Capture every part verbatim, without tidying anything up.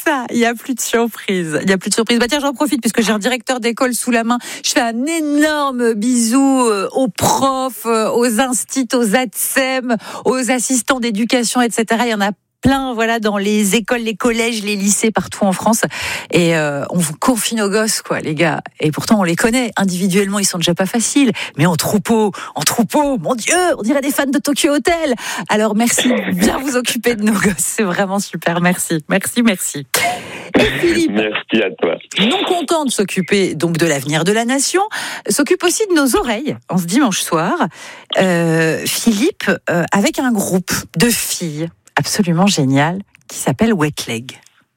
ça, il n'y a plus de surprise. Il n'y a plus de surprise. Bah tiens, j'en profite puisque j'ai un directeur d'école sous la main. Je fais un énorme bisou aux profs, aux instits, aux A T S E M, aux assistants d'éducation, et cetera. Il y en a plein, voilà, dans les écoles, les collèges, les lycées, partout en France. Et euh, on vous confie nos gosses, quoi, les gars. Et pourtant, on les connaît. Individuellement, ils sont déjà pas faciles. Mais en troupeau, en troupeau, mon Dieu, on dirait des fans de Tokyo Hotel. Alors, merci de bien vous occuper de nos gosses. C'est vraiment super. Merci, merci, merci. Et Philippe, merci à toi. Non content de s'occuper donc de l'avenir de la nation, s'occupe aussi de nos oreilles en ce dimanche soir. Euh, Philippe, euh, avec un groupe de filles absolument génial qui s'appelle Wet Leg.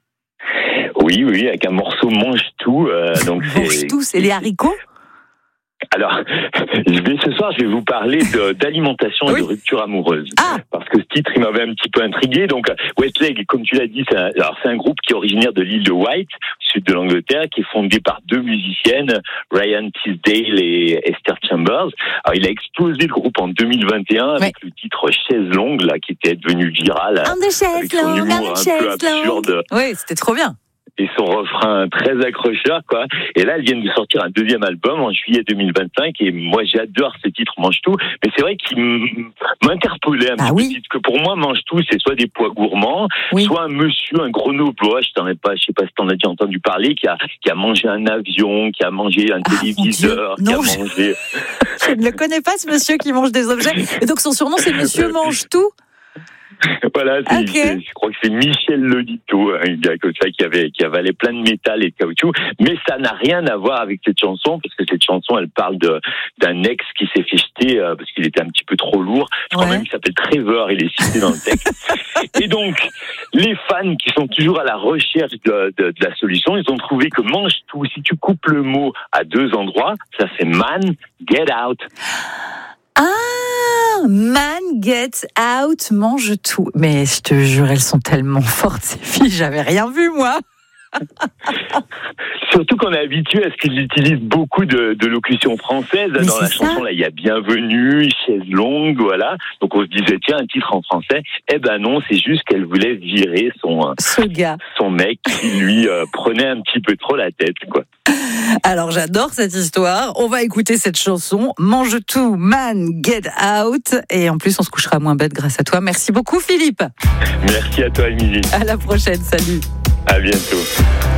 Oui, oui, avec un morceau mange tout. Euh, donc mange c'est... tout, c'est les haricots. Alors, je vais, ce soir, je vais vous parler de, d'alimentation et oui. de rupture amoureuse. Ah. Parce que ce titre, il m'avait un petit peu intrigué. Donc, Wet Leg, comme tu l'as dit, c'est un, alors c'est un groupe qui est originaire de l'île de Wight, au sud de l'Angleterre, qui est fondé par deux musiciennes, Ryan Tisdale et Esther Chambers. Alors, il a explosé le groupe en deux mille vingt et un avec oui. le titre Chaise longue, là, qui était devenu viral. On the chaise avec son longue, humour un peu absurde. Oui, c'était trop bien. Et son refrain très accrocheur, quoi. Et là, elles viennent de sortir un deuxième album en juillet deux mille vingt-cinq. Et moi, j'adore ce titre, Mange tout. Mais c'est vrai qu'il m'interpellait un ah petit oui. peu. Que pour moi, Mange tout, c'est soit des pois gourmands, oui. soit un monsieur, un grenoblois, je t'en ai pas, je sais pas si t'en as déjà entendu parler, qui a, qui a mangé un avion, qui a mangé un ah, téléviseur, qui non, a je... mangé. Je ne le connais pas, ce monsieur qui mange des objets. Et donc, son surnom, c'est Monsieur Mange tout. Voilà, c'est, okay. c'est, je crois que c'est Michel Lolito, un gars comme ça qui avait qui avalait plein de métal et de caoutchouc, mais ça n'a rien à voir avec cette chanson parce que cette chanson elle parle de d'un ex qui s'est fait jeter euh, parce qu'il était un petit peu trop lourd. Je crois ouais. même qu'il s'appelle Trevor, il est cité dans le texte. Et donc les fans qui sont toujours à la recherche de, de, de la solution, ils ont trouvé que mange tout. Si tu coupes le mot à deux endroits, ça fait man get out. Ah, man get out, mange tout. Mais je te jure, elles sont tellement fortes, ces filles, j'avais rien vu, moi. Surtout qu'on est habitué à ce qu'ils utilisent beaucoup de, de locutions françaises. Mais dans la ça. chanson, là, il y a bienvenue, chaise longue, voilà. Donc on se disait, tiens, un titre en français. Eh ben non, c'est juste qu'elle voulait virer son, Ce gars. son mec qui lui euh, prenait un petit peu trop la tête, quoi. Alors j'adore cette histoire. On va écouter cette chanson. Mange tout, man, get out. Et en plus, on se couchera moins bête grâce à toi. Merci beaucoup, Philippe. Merci à toi, Émilie. À la prochaine. Salut. À bientôt.